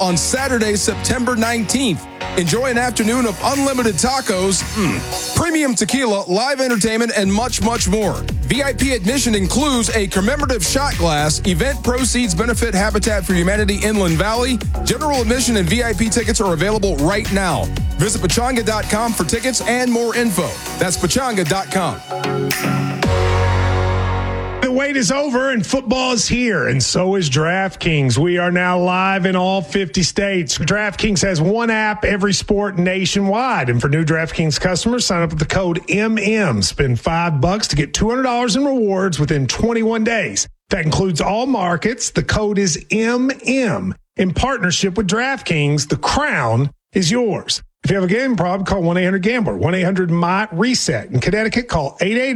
on Saturday, September 19th. Enjoy an afternoon of unlimited tacos, premium tequila, live entertainment, and much, much more. VIP admission includes a commemorative shot glass. Event proceeds benefit Habitat for Humanity Inland Valley. General admission and VIP tickets are available right now. Visit pachanga.com for tickets and more info. That's pachanga.com. The wait is over and football is here, and so is DraftKings. We are now live in all 50 states. DraftKings has one app, every sport nationwide. And for new DraftKings customers, sign up with the code MM. Spend $5 to get $200 in rewards within 21 days. That includes all markets. The code is MM. In partnership with DraftKings, the crown is yours. If you have a gambling problem, call 1-800-GAMBLER, 1-800-MY-RESET. In Connecticut, call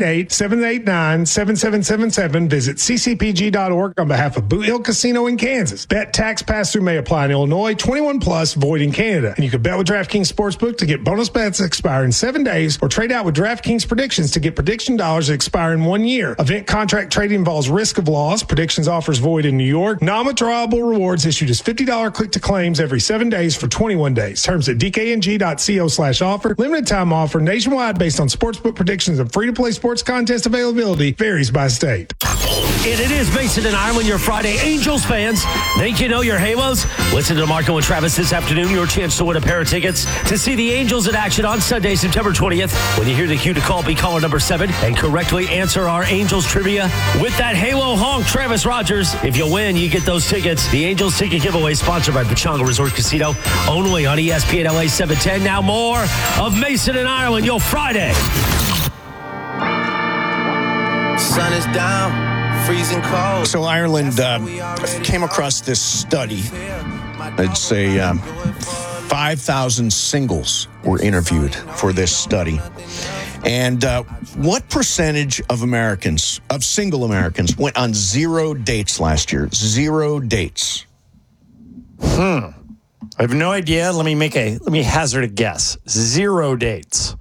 888-789-7777. Visit ccpg.org on behalf of Boot Hill Casino in Kansas. Bet tax pass-through may apply in Illinois, 21 plus, void in Canada. And you can bet with DraftKings Sportsbook to get bonus bets that expire in 7 days, or trade out with DraftKings Predictions to get prediction dollars that expire in 1 year. Event contract trading involves risk of loss. Predictions offers void in New York. Non-withdrawable rewards issued as $50 click-to-claims every 7 days for 21 days. Terms at DKNG.co/offer. Limited time offer nationwide based on sportsbook predictions and free-to-play sports contest availability varies by state. And it is Mason and Ireland, your Friday Angels fans. Think you know your Halos? Listen to Marco and Travis this afternoon. Your chance to win a pair of tickets to see the Angels in action on Sunday, September 20th. When you hear the cue to call, be caller number 7 and correctly answer our Angels trivia with that Halo honk, Travis Rogers. If you win, you get those tickets. The Angels ticket giveaway sponsored by Pechanga Resort Casino, only on ESPN LA 710. Now more of Mason and Ireland, your Friday. Sun is down. Freezing cold. So Ireland came across this study. It's a 5,000 singles were interviewed for this study. And what percentage of Americans, of single Americans, went on 0 dates last year? 0 dates. I have no idea. Let me hazard a guess. 0 dates.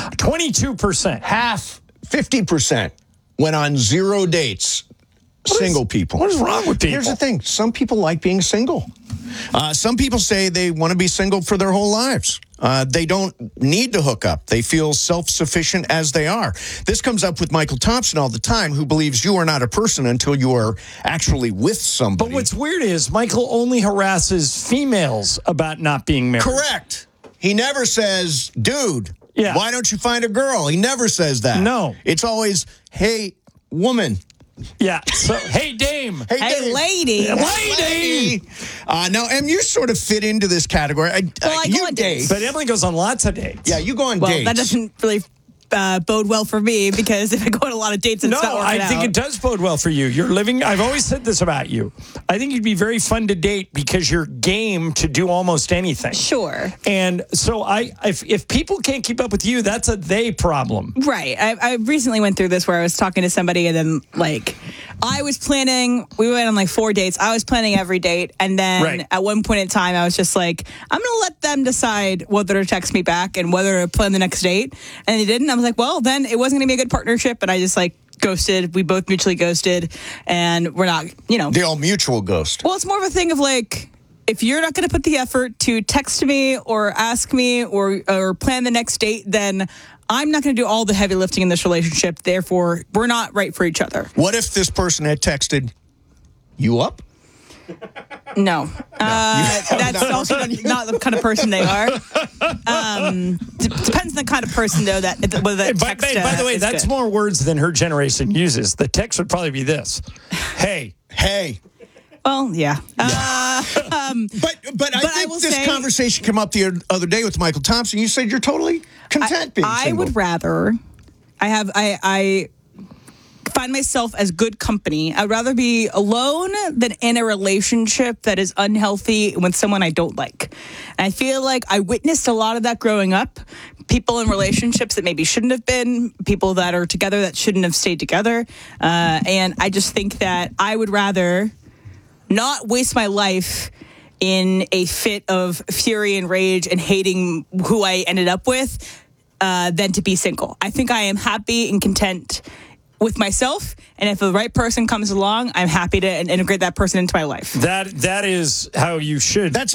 22%. Half, 50% went on 0 dates. Single people. What is wrong with people? Here's the thing. Some people like being single. Some people say they want to be single for their whole lives. They don't need to hook up. They feel self-sufficient as they are. This comes up with Michael Thompson all the time, who believes you are not a person until you are actually with somebody. But what's weird is Michael only harasses females about not being married. Correct. He never says, dude, why don't you find a girl? He never says that. No. It's always, hey, woman. Yeah. So, hey, dame. Hey, lady. Lady. Now, Em, you sort of fit into this category. I go on dates. But Emily goes on lots of dates. Yeah, you go on dates. Well, that doesn't really bode well for me, because if I go on a lot of dates, it's not working out. I think it does bode well for you. You're living. I've always said this about you. I think you'd be very fun to date because you're game to do almost anything. Sure. And so if people can't keep up with you, that's a they problem. Right. I recently went through this where I was talking to somebody, and then I was planning. We went on 4 dates. I was planning every date, and then at one point in time, I was just like, I'm going to let them decide whether to text me back and whether to plan the next date. And they didn't. I was like, well, then it wasn't going to be a good partnership, and I just ghosted. We both mutually ghosted, and we're not, The all mutual ghost. Well, it's more of a thing of if you're not going to put the effort to text me or ask me or plan the next date, then I'm not going to do all the heavy lifting in this relationship. Therefore, we're not right for each other. What if this person had texted, you up? No. That's also not the kind of person they are. Depends on the kind of person, though, whether that text by the way, that's good. more words than her generation uses. The text would probably be this. Hey. Well, yeah. But I think this conversation came up the other day with Michael Thompson. You said you're totally content being single. I would rather. I find myself as good company. I'd rather be alone than in a relationship that is unhealthy with someone I don't like. And I feel like I witnessed a lot of that growing up. People in relationships that maybe shouldn't have been, people that are together that shouldn't have stayed together. And I just think that I would rather not waste my life in a fit of fury and rage and hating who I ended up with than to be single. I think I am happy and content with myself, and if the right person comes along, I'm happy to integrate that person into my life. That is how you should. That's